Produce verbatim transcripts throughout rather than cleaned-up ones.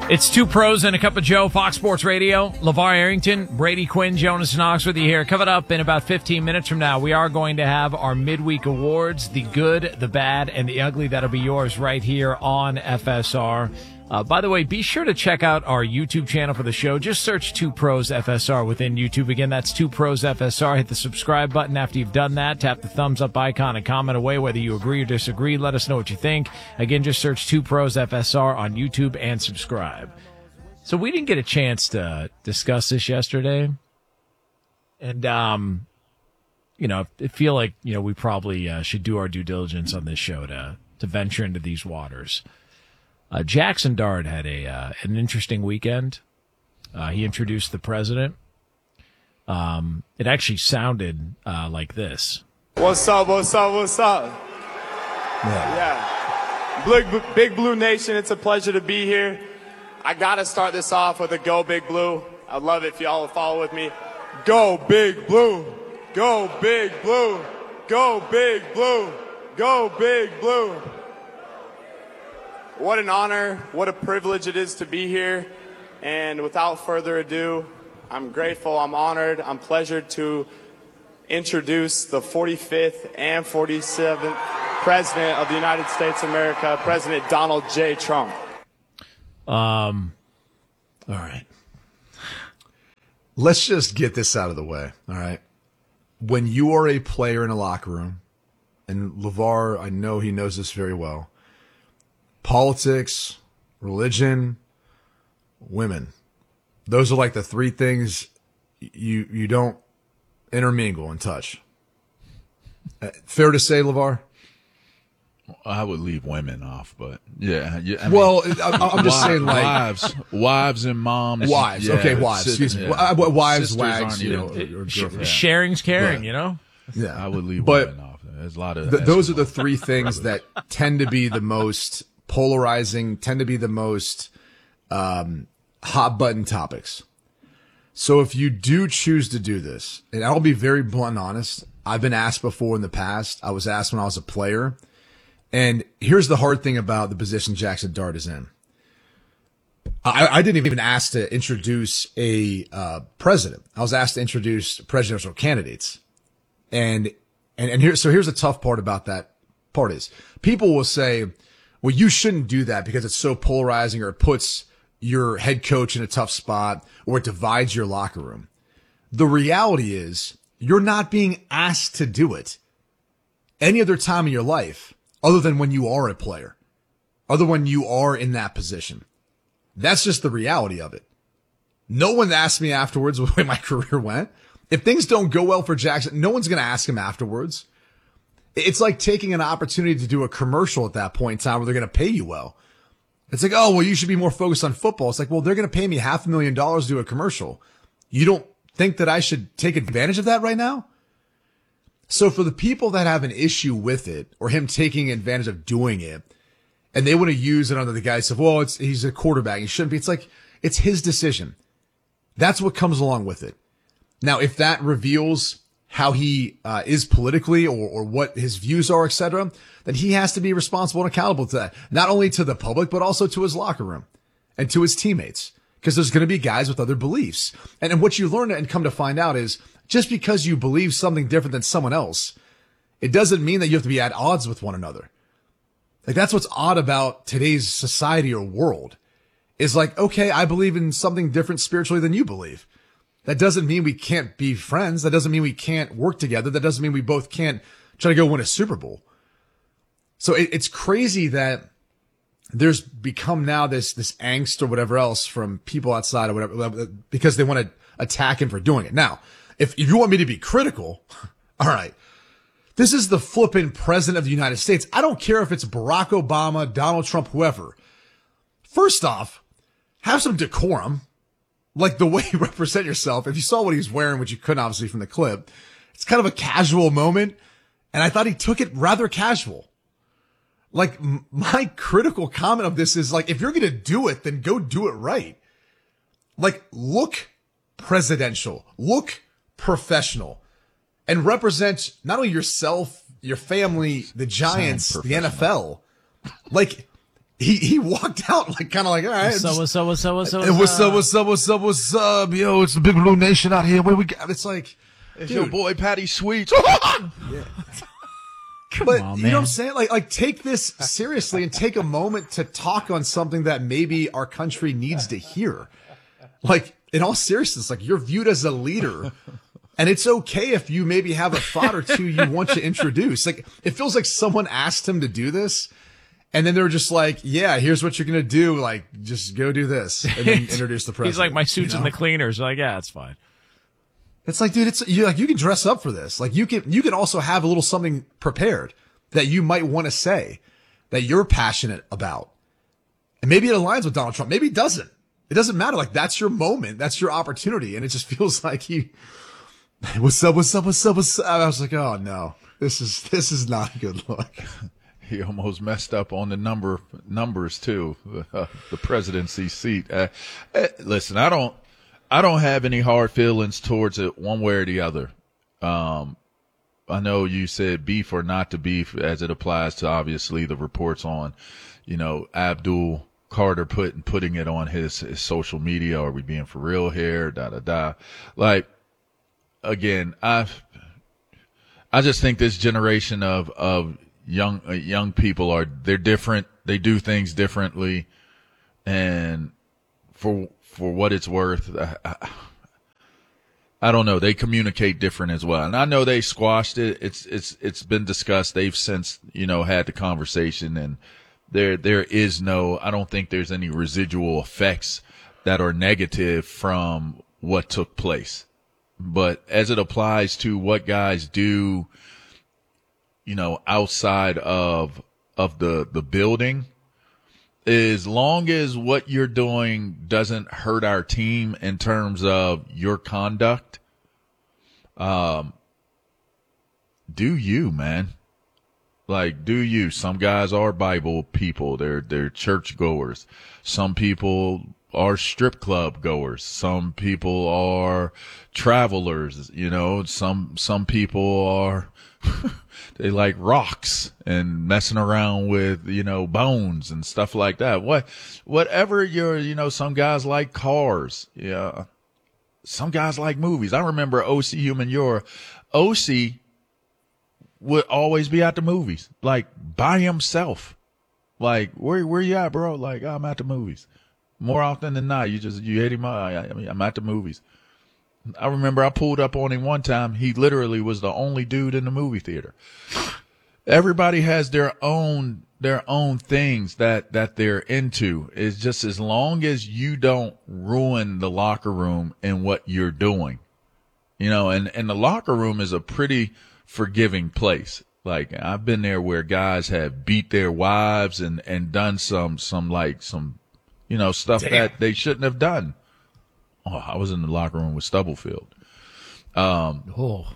It's Two Pros and a Cup of Joe, Fox Sports Radio. LeVar Arrington, Brady Quinn, Jonas Knox with you here. Coming up in about fifteen minutes from now, we are going to have our midweek awards, the good, the bad, and the ugly. That'll be yours right here on F S R. Uh, by the way, be sure to check out our YouTube channel for the show. Just search Two Pros F S R within YouTube. Again, that's Two Pros F S R. Hit the subscribe button after you've done that. Tap the thumbs up icon and comment away whether you agree or disagree. Let us know what you think. Again, just search Two Pros F S R on YouTube and subscribe. So we didn't get a chance to discuss this yesterday. And, um, you know, I feel like, you know, we probably uh, should do our due diligence on this show to, to venture into these waters. Uh, Jackson Dart had a uh, an interesting weekend. Uh, he introduced the president. Um, it actually sounded uh, like this. What's up, what's up, what's up? Yeah. yeah. Big, Big Blue Nation, it's a pleasure to be here. I got to start this off with a Go Big Blue. I'd love it if y'all would follow with me. Go Big Blue. Go Big Blue. Go Big Blue. Go Big Blue. What an honor, what a privilege it is to be here. And without further ado, I'm grateful, I'm honored, I'm pleasured to introduce the forty-fifth and forty-seventh President of the United States of America, President Donald J. Trump. Um, all right. Let's just get this out of the way, all right? When you are a player in a locker room, and LeVar, I know he knows this very well, politics, religion, women. Those are like the three things you you don't intermingle and touch. Uh, fair to say, LeVar? I would leave women off, but yeah. yeah I well, mean, I, I'm just saying, like wives, wives and moms. Wives, yeah, okay, wives. Sis, excuse me, yeah. wives, Sisters wags, you know, even- or, or Sh- girlfriends. sharing's caring, But- you know? Yeah, I would leave but women off. There's a lot of th- those are Eskimo. the three things that tend to be the most polarizing, tend to be the most um, hot button topics. So if you do choose to do this, and I'll be very blunt and honest, I've been asked before in the past. I was asked when I was a player. And here's the hard thing about the position Jackson Dart is in. I, I didn't even ask to introduce a uh, president. I was asked to introduce presidential candidates. And, and, and here, so here's the tough part about that part is people will say, well, you shouldn't do that because it's so polarizing or it puts your head coach in a tough spot or it divides your locker room. The reality is you're not being asked to do it any other time in your life other than when you are a player, other when you are in that position. That's just the reality of it. No one asked me afterwards the way my career went. If things don't go well for Jackson, no one's going to ask him afterwards. It's like taking an opportunity to do a commercial at that point in time where they're going to pay you well. It's like, oh, well, you should be more focused on football. It's like, well, they're going to pay me half a million dollars to do a commercial. You don't think that I should take advantage of that right now? So for the people that have an issue with it or him taking advantage of doing it, and they want to use it under the guise of, well, it's, he's a quarterback. He shouldn't be. It's like, it's his decision. That's what comes along with it. Now, if that reveals how he uh, is politically or, or what his views are, et cetera, then he has to be responsible and accountable to that. Not only to the public, but also to his locker room and to his teammates. Because there's going to be guys with other beliefs. And, and what you learn and come to find out is just because you believe something different than someone else, it doesn't mean that you have to be at odds with one another. Like, that's what's odd about today's society or world is like, okay, I believe in something different spiritually than you believe. That doesn't mean we can't be friends. That doesn't mean we can't work together. That doesn't mean we both can't try to go win a Super Bowl. So it, it's crazy that there's become now this, this angst or whatever else from people outside or whatever, because they want to attack him for doing it. Now, if, if you want me to be critical, all right, this is the flippin' president of the United States. I don't care if it's Barack Obama, Donald Trump, whoever. First off, have some decorum, like the way you represent yourself. If you saw what he was wearing, which you couldn't obviously from the clip, it's kind of a casual moment. And I thought he took it rather casual. Like, my critical comment of this is like, if you're going to do it, then go do it right. Like, look presidential, look professional, and represent not only yourself, your family, the Giants, the N F L. Like, he he walked out like kind of like, all right, So what's up? What's up? What's up? what's up? What's up? What's up? What's up? Yo, it's the Big Blue Nation out here. Where we got? It's like, It's dude, your boy Patty Sweets. but on, you man. know what I'm saying? Like, like take this seriously and take a moment to talk on something that maybe our country needs to hear. Like, in all seriousness, like you're viewed as a leader, and it's okay if you maybe have a thought or two you want to introduce. Like, it feels like someone asked him to do this, and then they're just like, "Yeah, here's what you're gonna do. Like, just go do this," and then introduce the president. He's like, my suit's you in know? the cleaners. Like, yeah, it's fine. It's like, dude, it's you like you can dress up for this. Like, you can you can also have a little something prepared that you might want to say that you're passionate about, and maybe it aligns with Donald Trump. Maybe it doesn't. It doesn't matter. Like, that's your moment. That's your opportunity. And it just feels like he, what's up? What's up? What's up? What's up? I was like, oh no, this is this is not a good look. He almost messed up on the number numbers too. Uh, the presidency seat. Uh, uh, listen, I don't, I don't have any hard feelings towards it one way or the other. Um, I know you said beef or not to beef as it applies to obviously the reports on, you know, Abdul Carter putting putting it on his, his social media. Are we being for real here? Da da da. Like, again, I, I just think this generation of of young uh, young people are they're different. They do things differently, and for for what it's worth, I, I, I don't know. They communicate different as well, and I know they squashed it. It's it's it's been discussed. They've since you know had the conversation, and there there is no. I don't think there's any residual effects that are negative from what took place. But as it applies to what guys do, you know, outside of of the the building, as long as what you're doing doesn't hurt our team in terms of your conduct, um, do you, man? Like, do you? Some guys are Bible people. They're they're church goers. Some people are strip club goers. Some people are travelers. You know, some some people are they like rocks and messing around with, you know, bones and stuff like that. What, whatever you're, you know, some guys like cars. Yeah. Some guys like movies. I remember O C Humanure. O C would always be at the movies, like by himself. Like, where, where you at, bro? Like, I'm at the movies. More often than not, you just, you hit him up. I mean, I'm at the movies. I remember I pulled up on him one time. He literally was the only dude in the movie theater. Everybody has their own, their own things that, that they're into. It's just as long as you don't ruin the locker room and what you're doing, you know, and, and the locker room is a pretty forgiving place. Like, I've been there where guys have beat their wives and, and done some, some like some, you know, stuff Damn. that they shouldn't have done. Oh, I was in the locker room with Stubblefield. Um, Oh,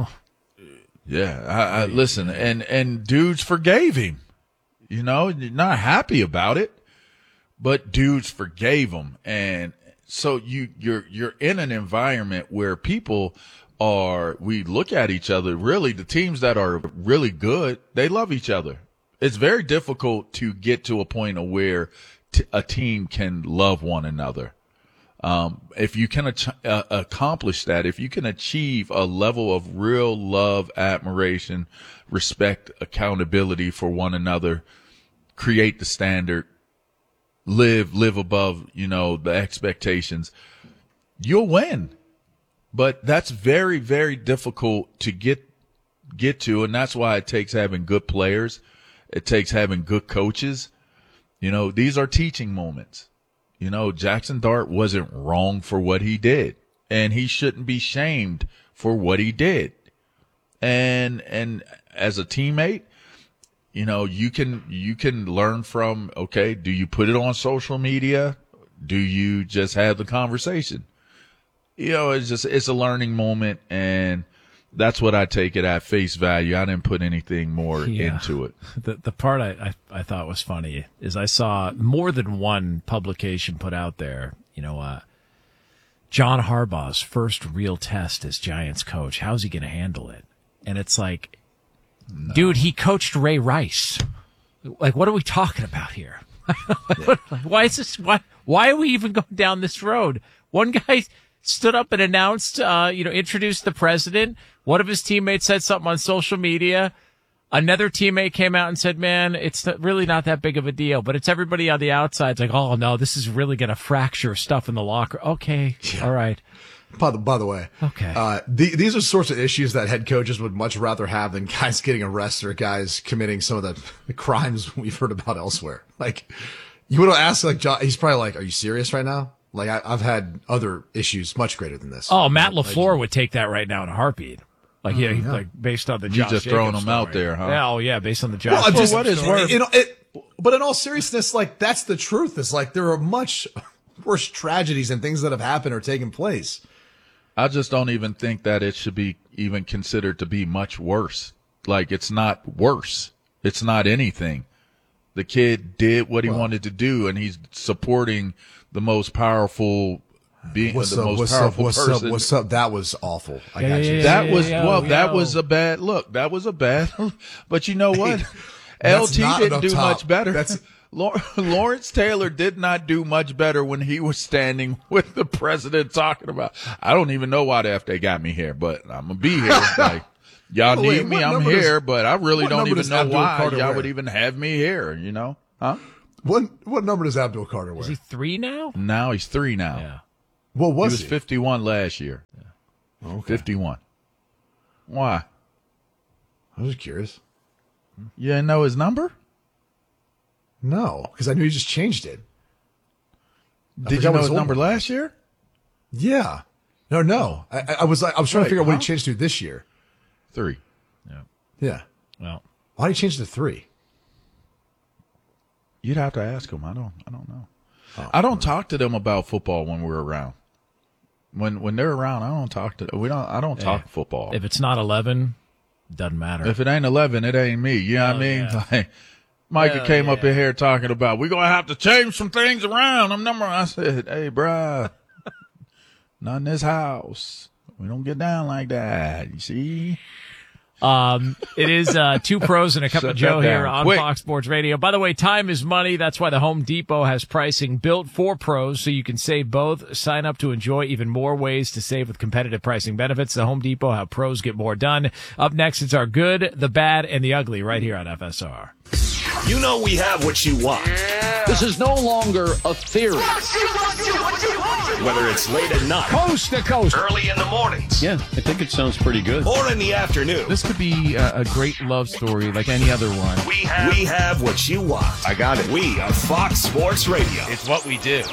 yeah, I, I listen, and, and dudes forgave him, you know, not happy about it, but dudes forgave him. And so you, you're, you're in an environment where people are, we look at each other, really the teams that are really good, they love each other. It's very difficult to get to a point of where t- a team can love one another. Um, if you can ach- uh, accomplish that, if you can achieve a level of real love, admiration, respect, accountability for one another, create the standard, live, live above, you know, the expectations, you'll win. But that's very, very difficult to get, get to. And that's why it takes having good players. It takes having good coaches. You know, these are teaching moments. You know, Jackson Dart wasn't wrong for what he did, and he shouldn't be shamed for what he did. And, and as a teammate, you know, you can, you can learn from, okay, do you put it on social media? Do you just have the conversation? You know, it's just, it's a learning moment, and that's what I take it at face value. I didn't put anything more Yeah. into it. The the part I, I, I thought was funny is I saw more than one publication put out there, you know, uh, John Harbaugh's first real test as Giants coach. How's he going to handle it? And it's like, no. Dude, he coached Ray Rice. Like, what are we talking about here? Why is this? Why? Why are we even going down this road? One guy stood up and announced, uh, you know, introduced the president. One of his teammates said something on social media. Another teammate came out and said, man, it's not, really not that big of a deal. But it's everybody on the outside. It's like, oh, no, this is really going to fracture stuff in the locker. Okay. Yeah. All right. By the, by the way, okay. Uh, the, these are sorts of issues that head coaches would much rather have than guys getting arrested or guys committing some of the, the crimes we've heard about elsewhere. Like, you would ask, like, John, he's probably like, are you serious right now? Like, I, I've had other issues much greater than this. Oh, Matt like, LaFleur would take that right now in a heartbeat. Like, yeah, yeah. like based on the You Josh just Jacobs throwing them story. out there, huh? Yeah, oh, yeah, based on the Josh well, I'm Jacobs just, what is story. worth? It, it, but in all seriousness, like, that's the truth. It's like there are much worse tragedies and things that have happened or taken place. I just don't even think that it should be even considered to be much worse. Like, it's not worse. It's not anything. The kid did what he well, wanted to do, and he's supporting the most powerful being, what's the up, most what's powerful up, what's person. Up, what's up? That was awful. I yeah, got yeah, you. yeah, that yeah, was, yeah, well, yeah, that yeah. was a bad look. That was a bad, but you know what? L That's T not didn't enough do top. much better. That's Law- Lawrence Taylor did not do much better when he was standing with the president talking about, I don't even know why the F they got me here, but I'm going to be here. Like, y'all Wait, need me, what I'm number here, does- but I really what don't number even does know Abdul why Carter y'all wear? would even have me here, you know? Huh? What what number does Abdul Carter wear? Is he three now? Now he's three now. Yeah. What was he was he? fifty-one last year. Yeah. Okay. fifty-one. Why? I was curious. You didn't know his number? No, because I knew he just changed it. I Did forgot you what know his his old number one was. last year? Yeah. No, no. I, I- I was like, I was trying Wait, to figure out what huh? he changed to this year. Three. Yeah. Yeah. Well, Why did he change to three? You'd have to ask him. I don't. I don't know. Oh, I don't talk to them about football when we're around. When when they're around, I don't talk to. We don't. I don't talk Yeah. football. if it's not eleven, doesn't matter. If it ain't eleven, it ain't me. You know what I Oh, mean? yeah. Like, Micah Hell came up yeah. in here talking about we're gonna have to change some things around. I'm number. I said, hey, bruh, not in this house. We don't get down like that. You see? Um, it is uh, two pros and a cup Shut of Joe that here down on quick. Fox Sports Radio. By the way, time is money. That's why the Home Depot has pricing built for pros, so you can save both. Sign up to enjoy even more ways to save with competitive pricing benefits. The Home Depot, how pros get more done. Up next, it's our good, the bad, and the ugly right here on F S R. You know we have what you want. This is no longer a theory. Whether it's late at night, Coast to coast. early in the mornings, Yeah, I think it sounds pretty good. or in the afternoon. This could be a, a great love story like any other one. We have, we have what you want. I got it. We are Fox Sports Radio. It's what we do.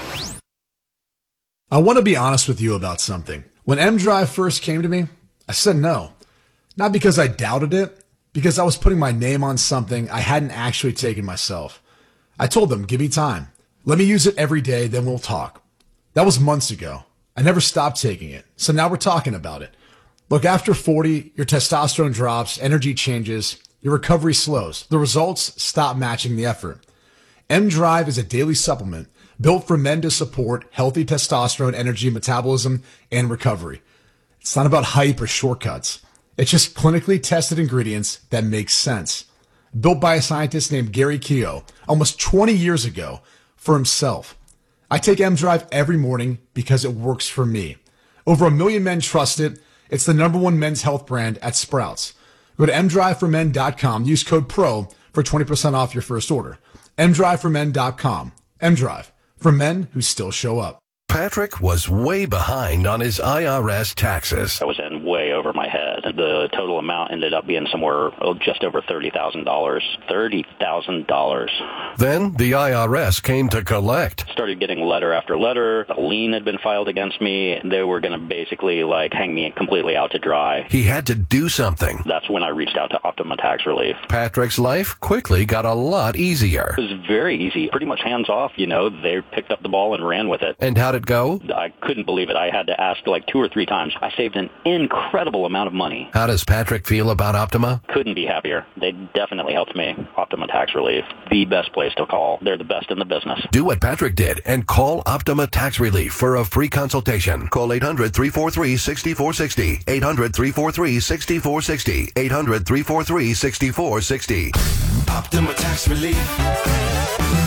I want to be honest with you about something. When M Drive first came to me, I said no. Not because I doubted it, because I was putting my name on something I hadn't actually taken myself. I told them, give me time. Let me use it every day, then we'll talk. That was months ago. I never stopped taking it. So now we're talking about it. Look, after forty, your testosterone drops, energy changes, your recovery slows. The results stop matching the effort. M Drive is a daily supplement built for men to support healthy testosterone, energy, metabolism, and recovery. It's not about hype or shortcuts. It's just clinically tested ingredients that make sense. Built by a scientist named Gary Keogh almost twenty years ago for himself. I take M Drive every morning because it works for me. Over a million men trust it. It's the number one men's health brand at Sprouts. Go to m drive for men dot com. Use code PRO for twenty percent off your first order. m drive for men dot com. M-Drive, for men who still show up. Patrick was way behind on his I R S taxes. I was in way over my head. The total amount ended up being somewhere oh, just over thirty thousand dollars. thirty thousand dollars. Then the I R S came to collect. Started getting letter after letter. A lien had been filed against me. They were going to basically like hang me completely out to dry. He had to do something. That's when I reached out to Optima Tax Relief. Patrick's life quickly got a lot easier. It was very easy. Pretty much hands off, you know. They picked up the ball and ran with it. And how'd it go? I couldn't believe it. I had to ask like two or three times. I saved an incredible amount of money. How does Patrick feel about Optima? Couldn't be happier. They definitely helped me. Optima Tax Relief, the best place to call. They're the best in the business. Do what Patrick did and call Optima Tax Relief for a free consultation. Call eight hundred, three four three, six four six zero. eight hundred, three four three, six four six zero. eight hundred, three four three, six four six zero. Optima Tax Relief.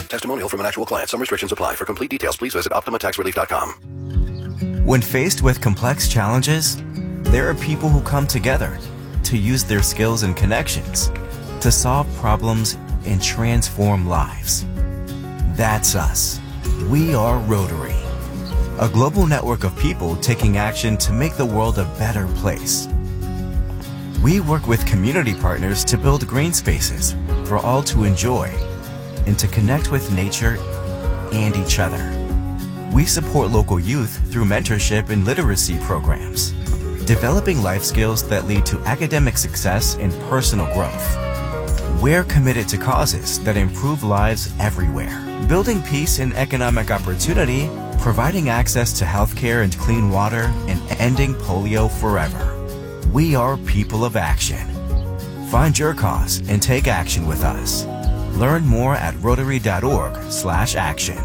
Testimonial from an actual client. Some restrictions apply. For complete details, please visit Optima Tax Relief dot com. When faced with complex challenges, there are people who come together to use their skills and connections to solve problems and transform lives. That's us. We are Rotary, a global network of people taking action to make the world a better place. We work with community partners to build green spaces for all to enjoy and to connect with nature and each other. We support local youth through mentorship and literacy programs, developing life skills that lead to academic success and personal growth. We're committed to causes that improve lives everywhere, building peace and economic opportunity, providing access to healthcare and clean water, and ending polio forever. We are people of action. Find your cause and take action with us. Learn more at rotary.org slash action.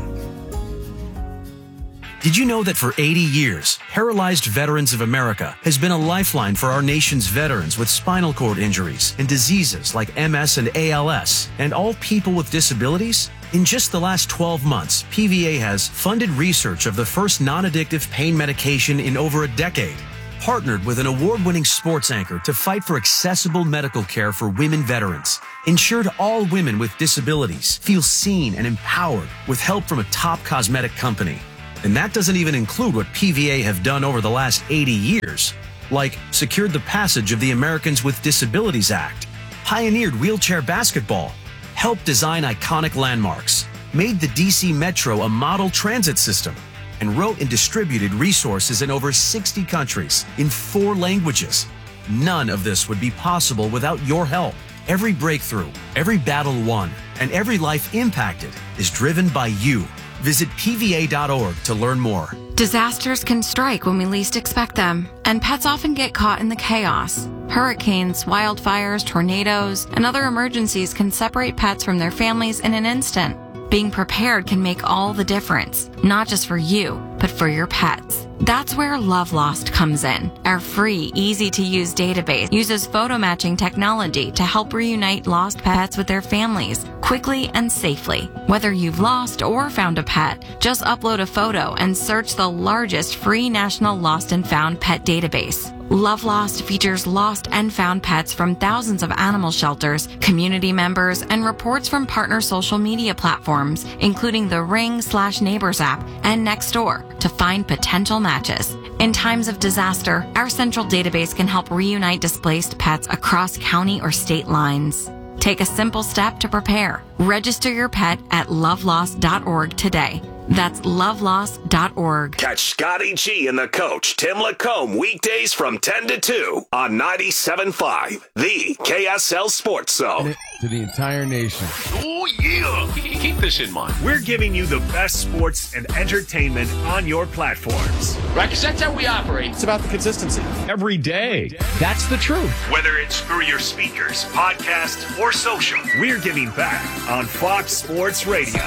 Did you know that for eighty years, Paralyzed Veterans of America has been a lifeline for our nation's veterans with spinal cord injuries and diseases like M S and A L S, and all people with disabilities? In just the last twelve months, P V A has funded research of the first non-addictive pain medication in over a decade, partnered with an award-winning sports anchor to fight for accessible medical care for women veterans, ensured all women with disabilities feel seen and empowered with help from a top cosmetic company. And that doesn't even include what P V A have done over the last eighty years, like secured the passage of the Americans with Disabilities Act, pioneered wheelchair basketball, helped design iconic landmarks, made the D C Metro a model transit system, and wrote and distributed resources in over sixty countries in four languages. None of this would be possible without your help. Every breakthrough, every battle won, and every life impacted is driven by you. Visit P V A dot org to learn more. Disasters can strike when we least expect them, and pets often get caught in the chaos. Hurricanes, wildfires, tornadoes, and other emergencies can separate pets from their families in an instant. Being prepared can make all the difference, not just for you, but for your pets. That's where Love Lost comes in. Our free, easy-to-use database uses photo matching technology to help reunite lost pets with their families quickly and safely. Whether you've lost or found a pet, just upload a photo and search the largest free national lost and found pet database. Love Lost features lost and found pets from thousands of animal shelters, community members, and reports from partner social media platforms, including the Ring slash Neighbors app and Nextdoor, to find potential matches. In times of disaster, our central database can help reunite displaced pets across county or state lines. Take a simple step to prepare. Register your pet at love lost dot org today. That's love lost dot org. Catch Scotty G and the coach, Tim Lacombe, weekdays from ten to two on ninety-seven point five, the K S L Sports Zone. To the entire nation. Oh, yeah. Keep this in mind. We're giving you the best sports and entertainment on your platforms. Right, because that's how we operate. It's about the consistency. Every day. That's the truth. Whether it's through your speakers, podcast, or social, we're giving back on Fox Sports Radio.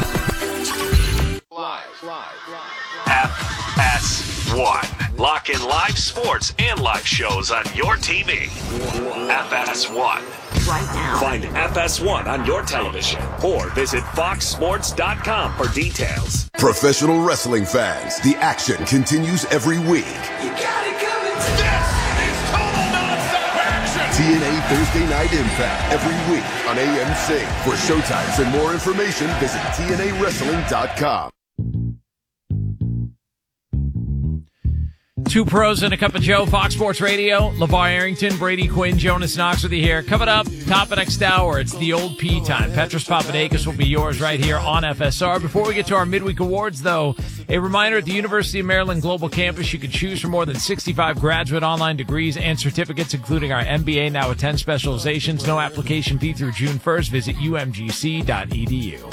Live, live, live. F S one. Lock in live sports and live shows on your T V. F S one. Right now. Find F S one on your television or visit fox sports dot com for details. Professional wrestling fans, the action continues every week. You got it coming. This is total nonstop action. T N A Thursday Night Impact every week on A M C. For showtimes and more information, visit T N A wrestling dot com. Two pros and a cup of Joe, Fox Sports Radio. LeVar Arrington, Brady Quinn, Jonas Knox with you here. Coming up, top of next hour, it's the old P time. Petros Papadakis will be yours right here on F S R. Before we get to our midweek awards, though, a reminder at the University of Maryland Global Campus, you can choose from more than sixty-five graduate online degrees and certificates, including our M B A, now with ten specializations. No application fee through June first. Visit U M G C dot E D U.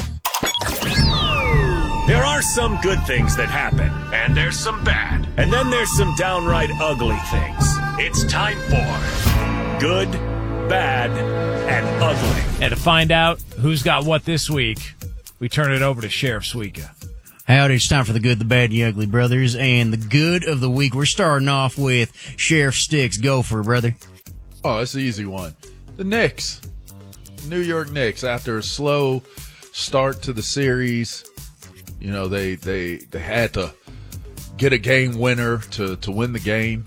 There are some good things that happen, and there's some bad, and then there's some downright ugly things. It's time for Good, Bad, and Ugly. And to find out who's got what this week, we turn it over to Sheriff Suika. Howdy, it's time for the good, the bad, and the ugly, brothers. And the good of the week, we're starting off with Sheriff Sticks. Go for it, brother. Oh, that's the easy one. The Knicks. New York Knicks, after a slow start to the series. You know, they they, they had to get a game winner to, to win the game.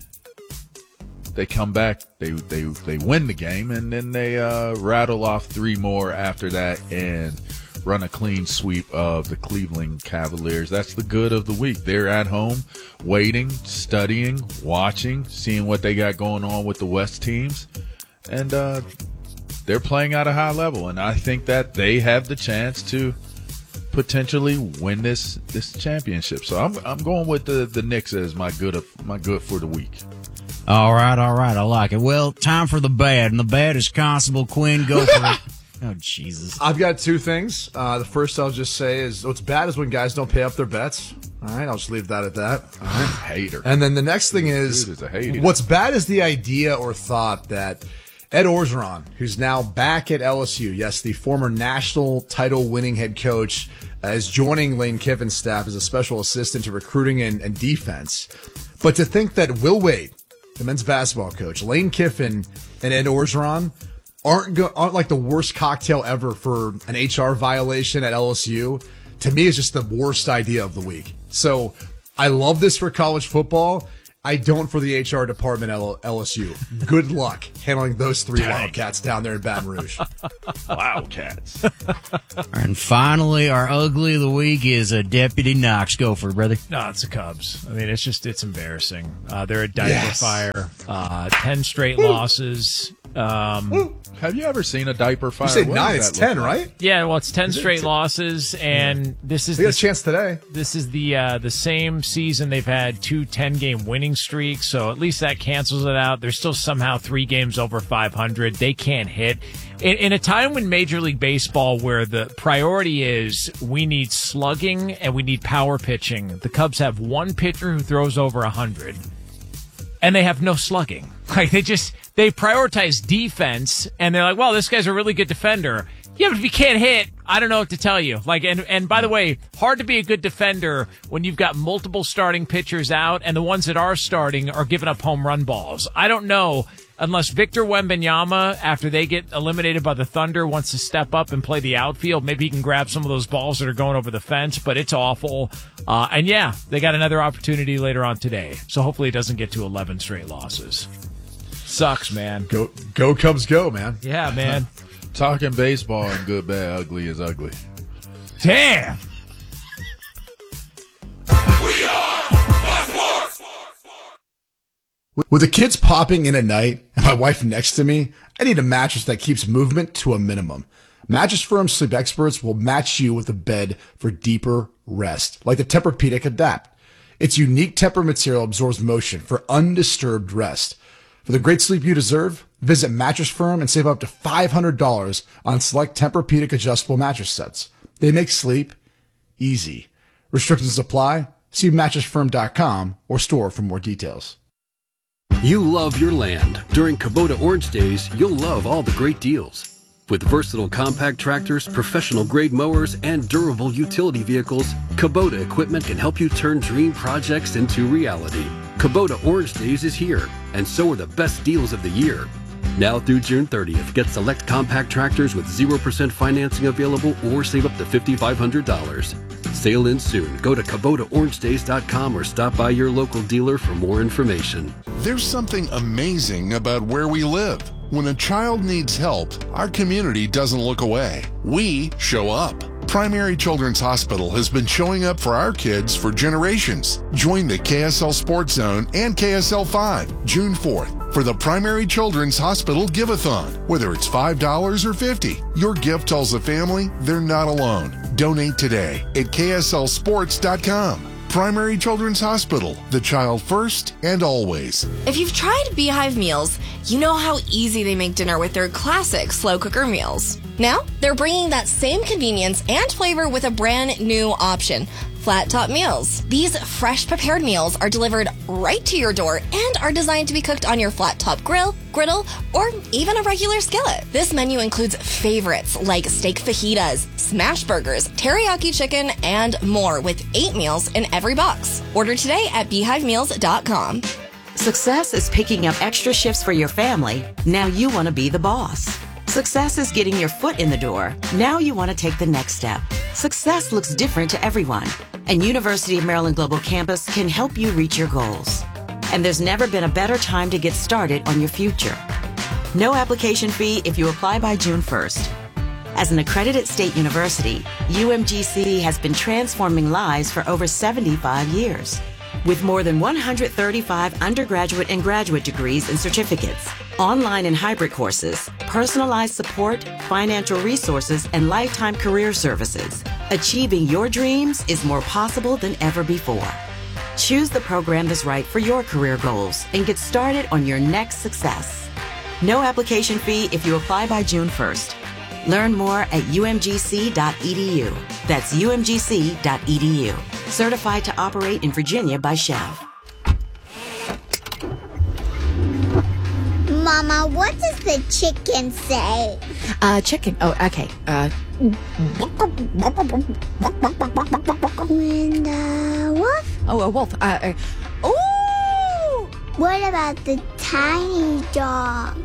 They come back, they they they win the game, and then they uh, rattle off three more after that and run a clean sweep of the Cleveland Cavaliers. That's the good of the week. They're at home, waiting, studying, watching, seeing what they got going on with the West teams, and uh, they're playing at a high level. And I think that they have the chance to potentially win this this championship. So I'm I'm going with the the Knicks as my good of my good for the week. All right, all right. I like it. Well, time for the bad, and the bad is Constable Quinn. Go for it. Oh, Jesus. I've got two things. Uh, the first I'll just say is what's bad is when guys don't pay up their bets. All right, I'll just leave that at that. All right. Hater. And then the next thing is, Dude is a hater. What's bad is the idea or thought that Ed Orgeron, who's now back at L S U, yes, the former national title winning head coach, uh, is joining Lane Kiffin's staff as a special assistant to recruiting and, and defense. But to think that Will Wade, the men's basketball coach, Lane Kiffin, and Ed Orgeron aren't go- aren't like the worst cocktail ever for an H R violation at L S U, to me is just the worst idea of the week. So I love this for college football. I don't for the H R department at L S U. Good luck handling those three Dang. Wildcats down there in Baton Rouge. Wildcats. And finally, our ugly of the week is a Deputy Knox. Go for it, brother. No, it's the Cubs. I mean, it's just, it's embarrassing. Uh, they're a diaper Yes. fire. Uh, ten straight losses. Um, Have you ever seen a diaper fire? You say What nine, does it's that look ten, like? right? yeah, well, it's ten Is it straight t- losses, and this is They got a the, chance today. this is the uh, the same season they've had two ten-game winning streaks, so at least that cancels it out. They're still somehow three games over five hundred. They can't hit. In, in a time when Major League Baseball, where the priority is we need slugging and we need power pitching, the Cubs have one pitcher who throws over one hundred, and they have no slugging. Like, they just, they prioritize defense, and they're like, well, this guy's a really good defender. Yeah, but if you can't hit, I don't know what to tell you. Like, and, and by the way, hard to be a good defender when you've got multiple starting pitchers out, and the ones that are starting are giving up home run balls. I don't know, unless Victor Wembanyama, after they get eliminated by the Thunder, wants to step up and play the outfield. Maybe he can grab some of those balls that are going over the fence, but it's awful. Uh, and yeah, they got another opportunity later on today. So hopefully it doesn't get to eleven straight losses. Sucks, man. Go, go Cubs, go, man. Yeah, man. Talking baseball and good, bad, ugly is ugly. Damn. With the kids popping in at night and my wife next to me, I need a mattress that keeps movement to a minimum. Mattress Firm Sleep Experts will match you with a bed for deeper rest, like the Tempur-Pedic Adapt. Its unique Tempur material absorbs motion for undisturbed rest. For the great sleep you deserve, visit Mattress Firm and save up to five hundred dollars on select Tempur-Pedic adjustable mattress sets. They make sleep easy. Restrictions apply. See mattress firm dot com or store for more details. You love your land. During Kubota Orange Days, you'll love all the great deals. With versatile compact tractors, professional-grade mowers, and durable utility vehicles, Kubota equipment can help you turn dream projects into reality. Kubota Orange Days is here, and so are the best deals of the year. Now through June thirtieth, get select compact tractors with zero percent financing available or save up to five thousand five hundred dollars. Sale ends soon. Go to Kubota Orange Days dot com or stop by your local dealer for more information. There's something amazing about where we live. When a child needs help, our community doesn't look away. We show up. Primary Children's Hospital has been showing up for our kids for generations. Join the K S L Sports Zone and K S L five June fourth for the Primary Children's Hospital Give-a-thon. Whether it's five dollars or fifty dollars, your gift tells the family they're not alone. Donate today at K S L sports dot com. Primary Children's Hospital, the child first and always. If you've tried Beehive meals, you know how easy they make dinner with their classic slow cooker meals. Now, they're bringing that same convenience and flavor with a brand new option, Flat Top Meals. These fresh prepared meals are delivered right to your door and are designed to be cooked on your flat top grill, griddle, or even a regular skillet. This menu includes favorites like steak fajitas, smash burgers, teriyaki chicken, and more with eight meals in every box. Order today at beehive meals dot com. Success is picking up extra shifts for your family. Now you want to be the boss. Success is getting your foot in the door. Now you want to take the next step. Success looks different to everyone, and University of Maryland Global Campus can help you reach your goals. And there's never been a better time to get started on your future. No application fee if you apply by June first. As an accredited state university, U M G C has been transforming lives for over seventy-five years. With more than one hundred thirty-five undergraduate and graduate degrees and certificates, online and hybrid courses, personalized support, financial resources, and lifetime career services, achieving your dreams is more possible than ever before. Choose the program that's right for your career goals and get started on your next success. No application fee if you apply by June first. Learn more at U M G C dot E D U. That's U M G C dot E D U. Certified to operate in Virginia by Chev. Mama, what does the chicken say? Uh, chicken. Oh, okay. Uh. And the wolf? Oh, a wolf. Uh. uh ooh! What about the tiny dog?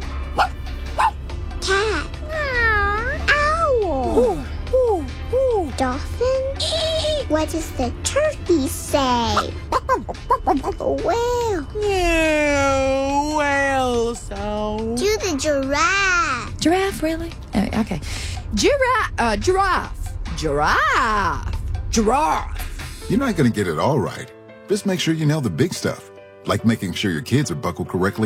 Cat? Owl? Ooh, ooh, ooh. Dolphin? What does the turkey say? Whale? Yeah, whale sound. Do the giraffe. Giraffe, really? Uh, okay. Giraffe. Uh, giraffe. Giraffe. Giraffe. You're not going to get it all right. Just make sure you nail the big stuff, like making sure your kids are buckled correctly